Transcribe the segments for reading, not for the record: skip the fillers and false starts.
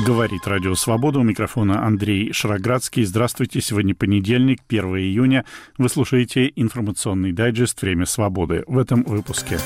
Говорит Радио Свобода. У микрофона Андрей Шароградский. Здравствуйте. Сегодня понедельник, 1 июня. Вы слушаете информационный дайджест «Время свободы». В этом выпуске.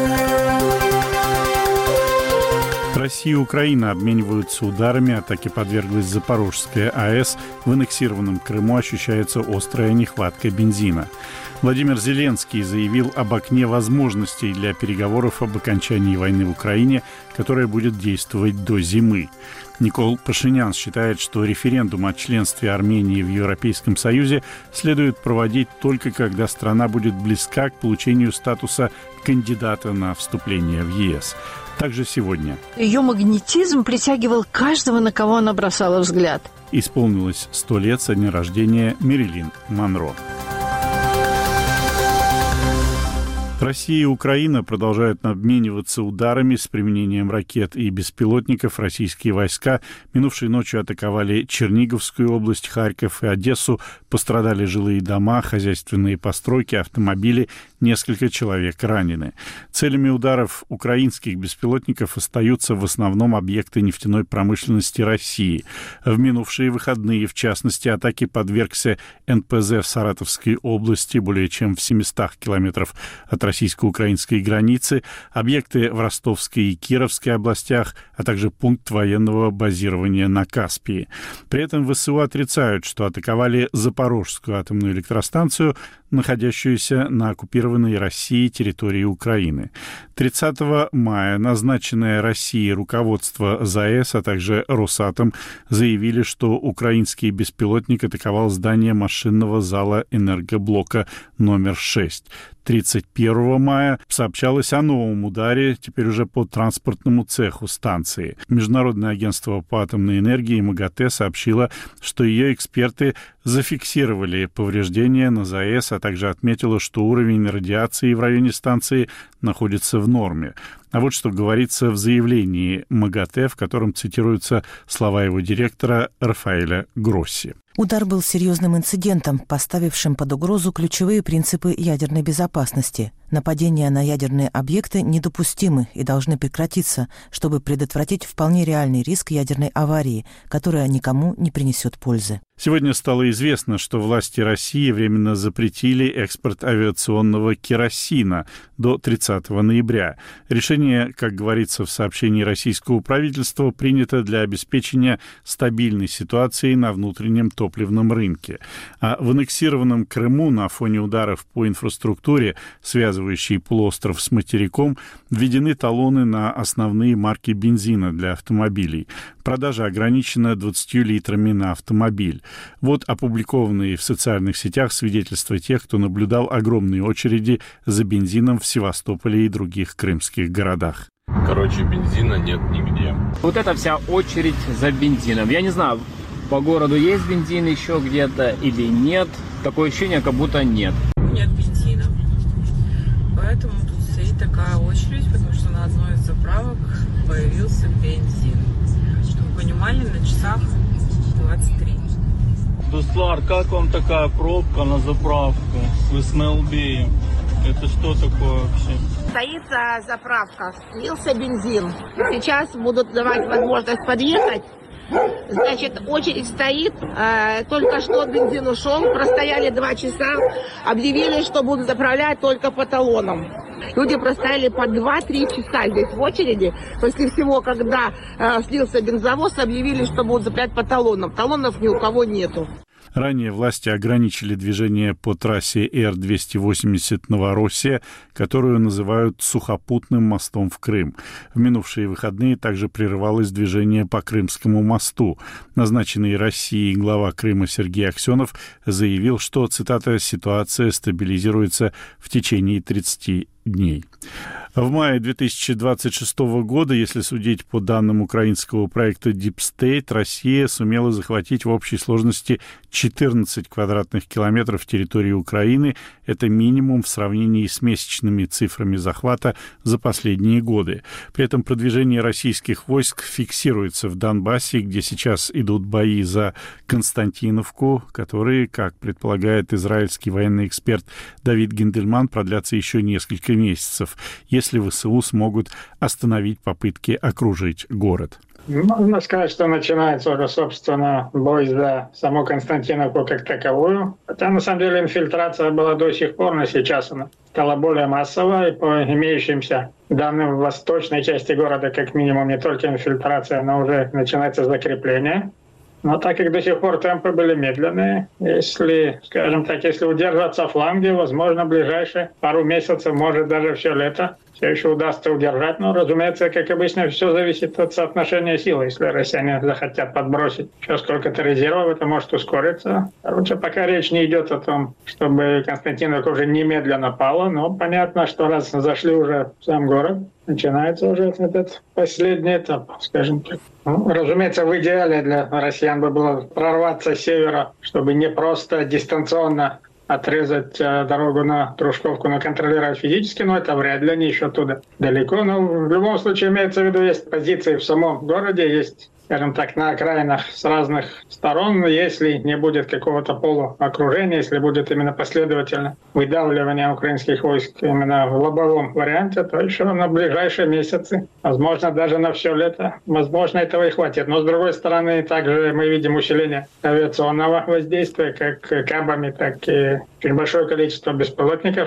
Россия и Украина обмениваются ударами. Атаке подверглась Запорожская АЭС. В аннексированном Крыму ощущается острая нехватка бензина. Владимир Зеленский заявил об окне возможностей для переговоров об окончании войны в Украине, которая будет действовать до зимы. Никол Пашинян считает, что референдум о членстве Армении в Европейском Союзе следует проводить только когда страна будет близка к получению статуса кандидата на вступление в ЕС. Также сегодня. Ее магнетизм притягивал каждого, на кого она бросала взгляд. Исполнилось 100 лет со дня рождения Мэрилин Монро. Россия и Украина продолжают обмениваться ударами с применением ракет и беспилотников. Российские войска минувшей ночью атаковали Черниговскую область, Харьков и Одессу. Пострадали жилые дома, хозяйственные постройки, автомобили. Несколько человек ранены. Целями ударов украинских беспилотников остаются в основном объекты нефтяной промышленности России. В минувшие выходные, в частности, атаке подвергся НПЗ в Саратовской области, более чем в 700 километров от российско-украинской границы, объекты в Ростовской и Кировской областях, а также пункт военного базирования на Каспии. При этом ВСУ отрицают, что атаковали Запорожскую атомную электростанцию, находящуюся на оккупированной Россией территории Украины. 30 мая назначенное Россией руководство ЗАЭС, а также Росатом заявили, что украинский беспилотник атаковал здание машинного зала энергоблока номер 6. 31 мая сообщалось о новом ударе, теперь уже по транспортному цеху станции. Международное агентство по атомной энергии МАГАТЭ сообщило, что ее эксперты зафиксировали повреждения на ЗАЭС, а также отметило, что уровень радиации в районе станции находится в норме. А вот что говорится в заявлении МАГАТЭ, в котором цитируются слова его директора Рафаэля Гросси. Удар был серьезным инцидентом, поставившим под угрозу ключевые принципы ядерной безопасности. Нападения на ядерные объекты недопустимы и должны прекратиться, чтобы предотвратить вполне реальный риск ядерной аварии, которая никому не принесет пользы. Сегодня стало известно, что власти России временно запретили экспорт авиационного керосина до 30 ноября. Решение, как говорится в сообщении российского правительства, принято для обеспечения стабильной ситуации на внутреннем топливном рынке. А в аннексированном Крыму на фоне ударов по инфраструктуре, связывающей полуостров с материком, введены талоны на основные марки бензина для автомобилей. Продажа ограничена 20 литрами на автомобиль. Вот опубликованные в социальных сетях свидетельства тех, кто наблюдал огромные очереди за бензином в Севастополе и других крымских городах. Короче, бензина нет нигде. Вот эта вся очередь за бензином. Я не знаю, по городу есть бензин еще где-то или нет. Такое ощущение, как будто нет. Нет бензина. Поэтому тут стоит такая очередь, потому что на одной из заправок появился бензин. Чтобы вы понимали, на часах 23. Дуслар, как вам такая пробка на заправке в СМЛБ? Это что такое вообще? Стоит заправка, слился бензин. Сейчас будут давать возможность подъехать. Значит, очередь стоит. Только что бензин ушел. Простояли 2 часа. Объявили, что будут заправлять только по талонам. Люди простояли по 2-3 часа здесь в очереди. После всего, когда слился бензовоз, объявили, что будут заправлять по талонам. Талонов ни у кого нету. Ранее власти ограничили движение по трассе Р-280 Новороссия, которую называют сухопутным мостом в Крым. В минувшие выходные также прерывалось движение по Крымскому мосту. Назначенный Россией глава Крыма Сергей Аксенов заявил, что, цитата, «ситуация стабилизируется в течение 30 дней». В мае 2026 года, если судить по данным украинского проекта Deep State, Россия сумела захватить в общей сложности 14 квадратных километров территории Украины. Это минимум в сравнении с месячными цифрами захвата за последние годы. При этом продвижение российских войск фиксируется в Донбассе, где сейчас идут бои за Константиновку, которые, как предполагает израильский военный эксперт Давид Гендельман, продлятся еще несколько месяцев, если ВСУ смогут остановить попытки окружить город. Можно сказать, что начинается уже, собственно, бой за саму Константиновку как таковую. Хотя, на самом деле, инфильтрация была до сих пор, но сейчас она стала более массовой. И по имеющимся данным в восточной части города, как минимум, не только инфильтрация, но уже начинается закрепление. Но так как до сих пор темпы были медленные, если, скажем так, если удержаться фланги, возможно, в ближайшие пару месяцев, может даже все лето, все еще удастся удержать. Но, разумеется, как обычно, все зависит от соотношения сил. Если россияне захотят подбросить еще сколько-то резервов, это может ускориться. Короче, пока речь не идет о том, чтобы Константиновка уже немедленно пала, но понятно, что раз зашли уже в сам город, начинается уже этот последний этап, скажем так. Ну, разумеется, в идеале для россиян бы было прорваться с севера, чтобы не просто дистанционно отрезать дорогу на Дружковку, но контролировать физически, но это вряд ли, они еще оттуда далеко. Но в любом случае имеется в виду, есть позиции в самом городе, есть, скажем так, на окраинах с разных сторон. Если не будет какого-то полуокружения, если будет именно последовательно выдавливание украинских войск именно в лобовом варианте, то еще на ближайшие месяцы, возможно, даже на все лето, возможно, этого и хватит. Но, с другой стороны, также мы видим усиление авиационного воздействия, как кабами, так и очень большое количество беспилотников